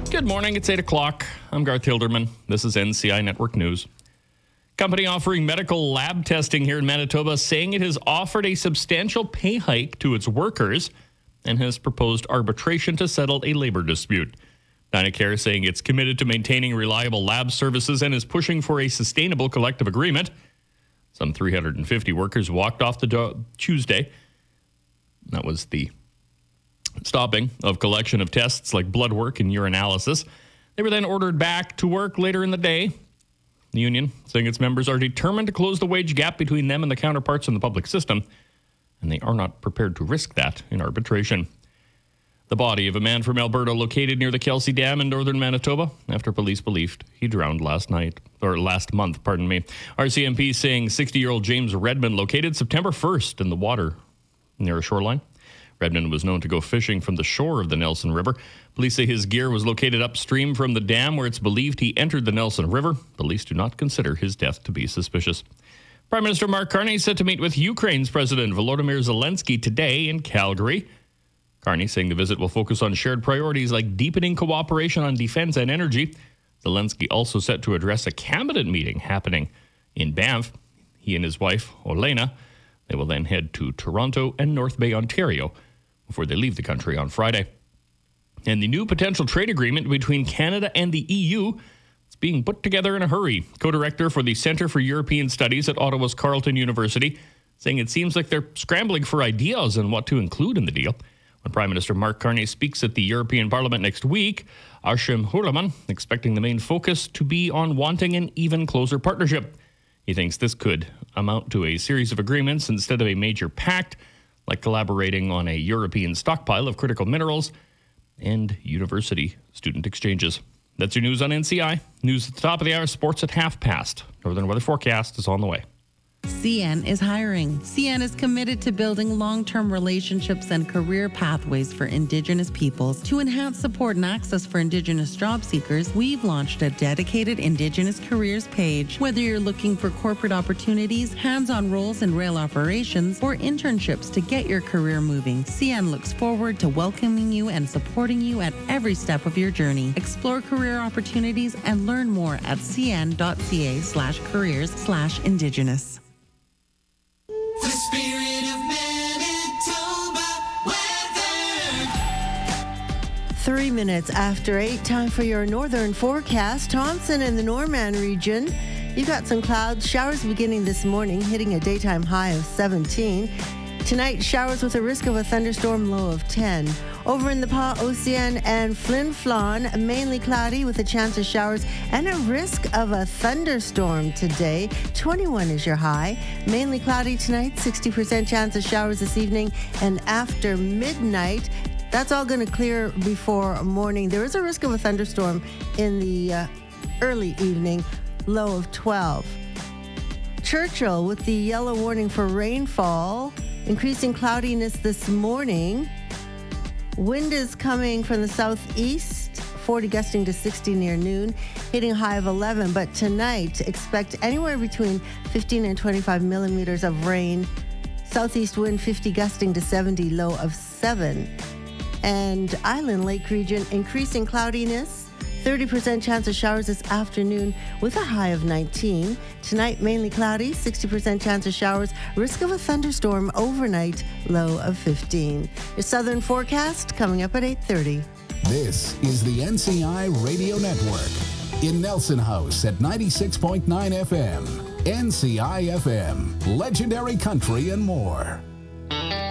Good morning. It's 8 o'clock. I'm Garth Hilderman. This is NCI Network News. Company offering medical lab testing here in Manitoba saying it has offered a substantial pay hike to its workers and has proposed arbitration to settle a labor dispute. Dynacare saying it's committed to maintaining reliable lab services and is pushing for a sustainable collective agreement. Some 350 workers walked off the Tuesday. That was the stopping of collection of tests like blood work and urinalysis. They were then ordered back to work later in the day. The union saying its members are determined to close the wage gap between them and the counterparts in the public system, and they are not prepared to risk that in arbitration. The body of a man from Alberta located near the Kelsey Dam in northern Manitoba after police believed he drowned last month. RCMP saying 60-year-old James Redmond located September 1st in the water near a shoreline. Redmond was known to go fishing from the shore of the Nelson River. Police say his gear was located upstream from the dam where it's believed he entered the Nelson River. Police do not consider his death to be suspicious. Prime Minister Mark Carney is set to meet with Ukraine's President Volodymyr Zelensky today in Calgary. Carney saying the visit will focus on shared priorities like deepening cooperation on defense and energy. Zelensky also set to address a cabinet meeting happening in Banff. He and his wife, Olena, they will then head to Toronto and North Bay, Ontario, before they leave the country on Friday. And the new potential trade agreement between Canada and the EU is being put together in a hurry. Co-director for the Centre for European Studies at Ottawa's Carleton University saying it seems like they're scrambling for ideas on what to include in the deal. When Prime Minister Mark Carney speaks at the European Parliament next week, Ashim Hurlaman expecting the main focus to be on wanting an even closer partnership. He thinks this could amount to a series of agreements instead of a major pact, like collaborating on a European stockpile of critical minerals and university student exchanges. That's your news on NCI. News at the top of the hour, sports at past. Northern weather forecast is on the way. CN is hiring. CN is committed to building long-term relationships and career pathways for Indigenous peoples. To enhance support and access for Indigenous job seekers, we've launched a dedicated Indigenous careers page. Whether you're looking for corporate opportunities, hands-on roles in rail operations, or internships to get your career moving, CN looks forward to welcoming you and supporting you at every step of your journey. Explore career opportunities and learn more at cn.ca/careers/Indigenous. The spirit of Manitoba weather. 3 minutes after 8, time for your northern forecast. Thompson in the Norman region. You've got some clouds, showers beginning this morning, hitting a daytime high of 17. Tonight, showers with a risk of a thunderstorm, low of 10. Over in the Pas-Océan and Flin Flon, mainly cloudy with a chance of showers and a risk of a thunderstorm today. 21 is your high. Mainly cloudy tonight, 60% chance of showers this evening. And after midnight, that's all going to clear before morning. There is a risk of a thunderstorm in the early evening, low of 12. Churchill with the yellow warning for rainfall. Increasing cloudiness this morning. Wind is coming from the southeast, 40 gusting to 60 near noon, hitting a high of 11. But tonight, expect anywhere between 15 and 25 millimeters of rain. Southeast wind 50 gusting to 70, low of 7. And Island Lake region, increasing cloudiness. 30% chance of showers this afternoon with a high of 19. Tonight, mainly cloudy, 60% chance of showers, risk of a thunderstorm overnight, low of 15. Your southern forecast coming up at 8:30. This is the NCI Radio Network in Nelson House at 96.9 FM. NCI FM, legendary country and more.